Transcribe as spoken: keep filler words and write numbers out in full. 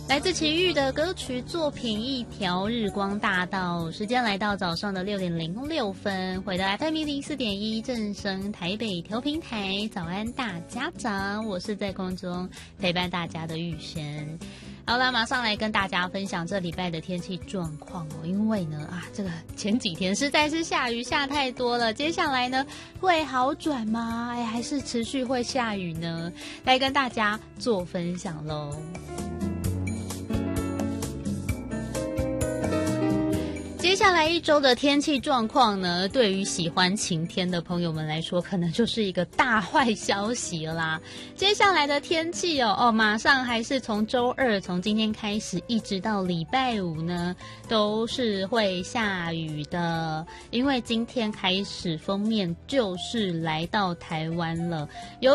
来自齐豫的歌曲作品《一条日光大道》，时间来到早上的六点零六分，回到 F M 一零四点一正声台北调频台，早安大家长，我是在空中陪伴大家的玉璇。好了，马上来跟大家分享这礼拜的天气状况哦。因为呢，啊，这个前几天实在是下雨下太多了，接下来呢会好转吗？哎，还是持续会下雨呢？来跟大家做分享喽。接下来一周的天气状况呢，对于喜欢晴天的朋友们来说，可能就是一个大坏消息啦。接下来的天气哦，哦，马上还是从周二，从今天开始一直到礼拜五呢，都是会下雨的。因为今天开始封面就是来到台湾了，有